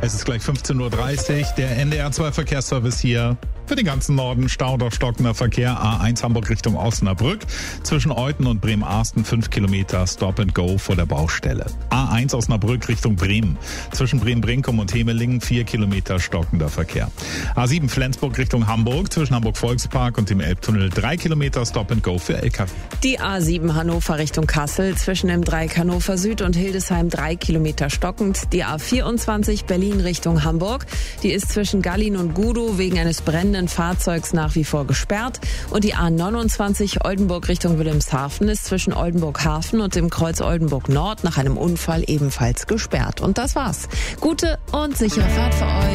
Es ist gleich 15.30 Uhr, der NDR2 Verkehrsservice hier. Für den ganzen Norden Stau oder stockender Verkehr. A1 Hamburg Richtung Osnabrück. Zwischen Euthen und Bremen-Arsten 5 Kilometer Stop and Go vor der Baustelle. A1 Osnabrück Richtung Bremen. Zwischen Bremen-Brinkum und Hemelingen 4 Kilometer stockender Verkehr. A7 Flensburg Richtung Hamburg. Zwischen Hamburg-Volkspark und dem Elbtunnel 3 Kilometer Stop and Go für LKW. Die A7 Hannover Richtung Kassel. Zwischen dem Dreieck Hannover Süd und Hildesheim 3 Kilometer stockend. Die A24 Berlin Richtung Hamburg. Die ist zwischen Gallin und Gudow wegen eines brennenden Fahrzeugs nach wie vor gesperrt. Und die A29 Oldenburg Richtung Wilhelmshaven ist zwischen Oldenburg Hafen und dem Kreuz Oldenburg Nord nach einem Unfall ebenfalls gesperrt. Und das war's. Gute und sichere Fahrt für euch.